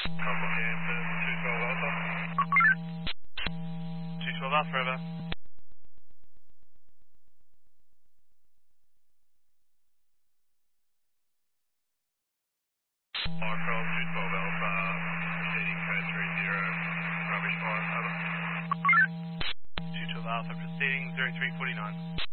Hampton, 212 Alpha. 212 Alpha, over. Micron, 212 Alpha, proceeding code 30, rubbish fire, over. 212 Alpha, proceeding 0349.